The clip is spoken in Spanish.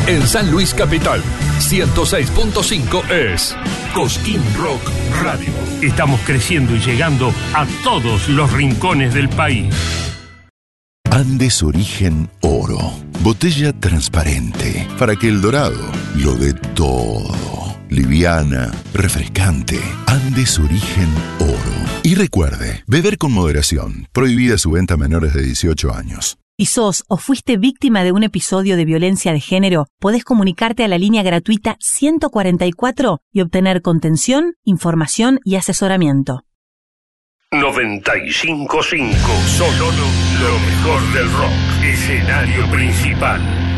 En San Luis Capital, 106.5 es Cosquín Rock Radio. Estamos creciendo y llegando a todos los rincones del país. Andes Origen Oro. Botella transparente para que el dorado lo dé todo. Liviana, refrescante. Andes Origen Oro. Y recuerde, beber con moderación. Prohibida su venta a menores de 18 años. Si sos o fuiste víctima de un episodio de violencia de género, podés comunicarte a la línea gratuita 144 y obtener contención, información y asesoramiento. 95.5 Sonoro, lo mejor del rock. Escenario principal.